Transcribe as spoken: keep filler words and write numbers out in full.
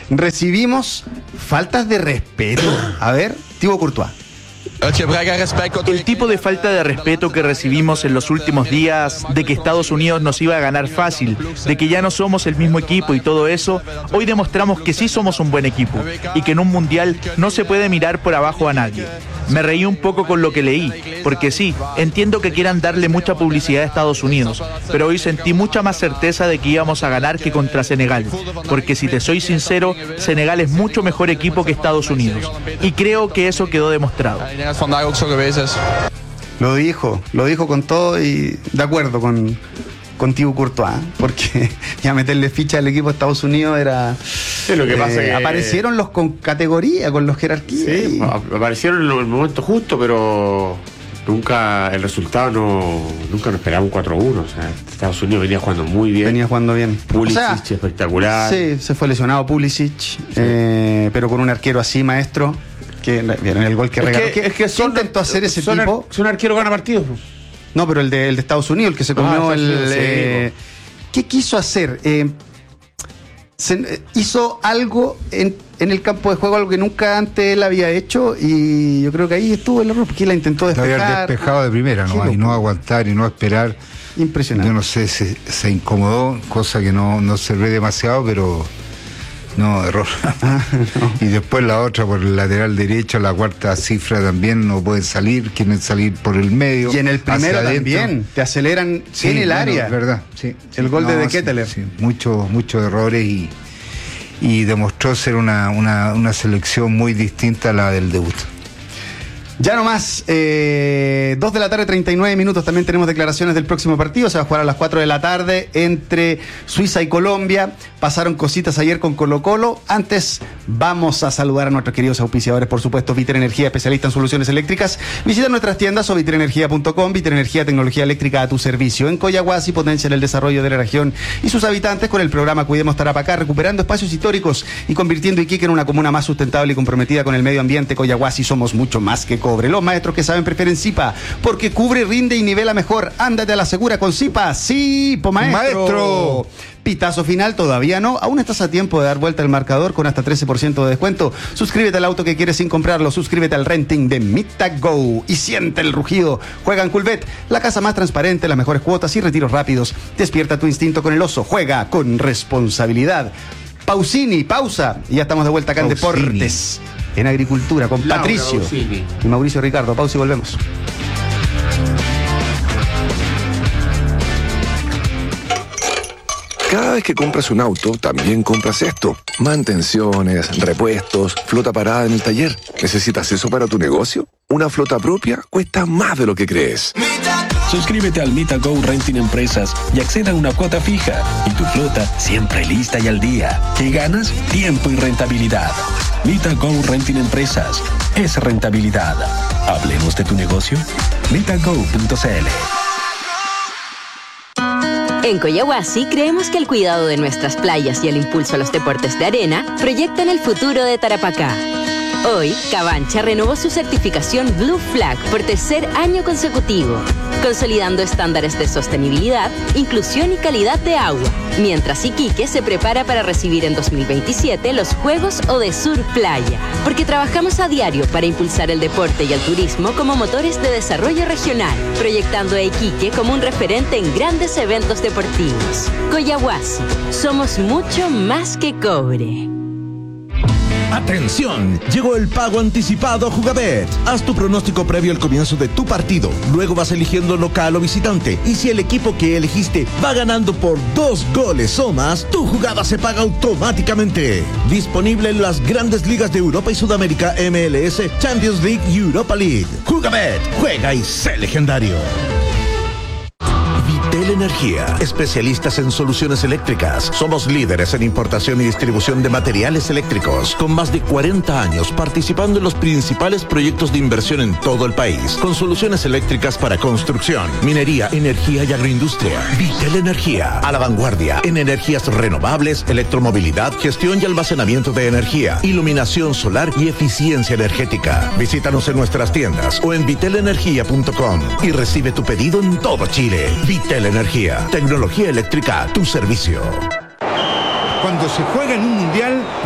recibimos faltas de respeto. A ver, Thibaut Courtois. El tipo de falta de respeto que recibimos en los últimos días, de que Estados Unidos nos iba a ganar fácil, de que ya no somos el mismo equipo y todo eso, hoy demostramos que sí somos un buen equipo y que en un mundial no se puede mirar por abajo a nadie. Me reí un poco con lo que leí, porque sí, entiendo que quieran darle mucha publicidad a Estados Unidos, pero hoy sentí mucha más certeza de que íbamos a ganar que contra Senegal, porque si te soy sincero, Senegal es mucho mejor equipo que Estados Unidos, y creo que eso quedó demostrado. Lo dijo, lo dijo con todo y de acuerdo con, con Thibaut Courtois, porque ya meterle ficha al equipo de Estados Unidos era... Sí, lo que pasa eh, que aparecieron los con categoría, con los jerarquías. Sí, y... aparecieron en el momento justo, pero nunca el resultado no nunca nos esperaba un cuatro uno. O sea, Estados Unidos venía jugando muy bien. Venía jugando bien. Pulisic, o sea, espectacular. Sí, se fue lesionado Pulisic, sí. eh, pero con un arquero así, maestro, que vieron el gol que es regaló. Que, ¿Qué, es que son, ¿qué intentó hacer ese son tipo? Ar, son arquero gana partidos. No, pero el de, el de Estados Unidos, el que se comió ah, el... sí, eh, ¿Qué quiso hacer? Eh, se, hizo algo en, en el campo de juego, algo que nunca antes él había hecho, y yo creo que ahí estuvo el error, porque él la intentó despejar. Lo había despejado de primera, ¿no? Y no aguantar y no esperar. Impresionante. Yo no sé, se, se incomodó, cosa que no, no se ve demasiado, pero no, error. Ah, no. Y después la otra por el lateral derecho, la cuarta cifra también no pueden salir, quieren salir por el medio. Y en el primero también, te aceleran sí, en el bueno, área. Es verdad, sí. El sí, gol no, de De sí, Ketteler. Sí, muchos muchos errores y, y demostró ser una, una, una selección muy distinta a la del debut. Ya nomás, eh, dos de la tarde, treinta y nueve minutos. También tenemos declaraciones del próximo partido. Se va a jugar a las cuatro de la tarde entre Suiza y Colombia. Pasaron cositas ayer con Colo Colo. Antes vamos a saludar a nuestros queridos auspiciadores, por supuesto, Viter Energía, especialista en soluciones eléctricas. Visita nuestras tiendas o viter energía punto com. Viter Energía, tecnología eléctrica a tu servicio. En Coyahuasi potencian el desarrollo de la región y sus habitantes con el programa Cuidemos Tarapacá, recuperando espacios históricos y convirtiendo Iquique en una comuna más sustentable y comprometida con el medio ambiente. Coyahuasi, somos mucho más que cobre. Los maestros que saben prefieren Zipa, porque cubre, rinde y nivela mejor. Ándate a la segura con Zipa. Sí, po maestro. Maestro. Pitazo final, todavía no. Aún estás a tiempo de dar vuelta al marcador con hasta trece por ciento de descuento. Suscríbete al auto que quieres sin comprarlo. Suscríbete al renting de MitaGo y siente el rugido. Juega en Culvet, la casa más transparente, las mejores cuotas y retiros rápidos. Despierta tu instinto con el oso. Juega con responsabilidad. Pausini, pausa. Y ya estamos de vuelta acá en Pausini. Deportes, en agricultura, con Laura Patricio Pausini y Mauricio Ricardo. Pausa y volvemos. Cada vez que compras un auto, también compras esto. Mantenciones, repuestos, flota parada en el taller. ¿Necesitas eso para tu negocio? Una flota propia cuesta más de lo que crees. Suscríbete al MitaGo Renting Empresas y acceda a una cuota fija. Y tu flota siempre lista y al día. ¿Qué ganas? Tiempo y rentabilidad. MitaGo Renting Empresas. Es rentabilidad. Hablemos de tu negocio. mitago punto c l. En Coyahuasi creemos que el cuidado de nuestras playas y el impulso a los deportes de arena proyectan el futuro de Tarapacá. Hoy, Cabancha renovó su certificación Blue Flag por tercer año consecutivo, consolidando estándares de sostenibilidad, inclusión y calidad de agua, mientras Iquique se prepara para recibir en dos mil veintisiete los Juegos Odesur Playa, porque trabajamos a diario para impulsar el deporte y el turismo como motores de desarrollo regional, proyectando a Iquique como un referente en grandes eventos deportivos. Coyahuasi, somos mucho más que cobre. ¡Atención! Llegó el pago anticipado a Jugabet. Haz tu pronóstico previo al comienzo de tu partido. Luego vas eligiendo local o visitante. Y si el equipo que elegiste va ganando por dos goles o más, tu jugada se paga automáticamente. Disponible en las grandes ligas de Europa y Sudamérica, M L S, Champions League y Europa League. Jugabet. Juega y sé legendario. Vitel Energía, especialistas en soluciones eléctricas. Somos líderes en importación y distribución de materiales eléctricos, con más de cuarenta años participando en los principales proyectos de inversión en todo el país, con soluciones eléctricas para construcción, minería, energía y agroindustria. Vitel Energía, a la vanguardia en energías renovables, electromovilidad, gestión y almacenamiento de energía, iluminación solar y eficiencia energética. Visítanos en nuestras tiendas o en vitel energía punto com y recibe tu pedido en todo Chile. Vitel Energía, tecnología eléctrica a tu servicio. Cuando se juega en un mundial,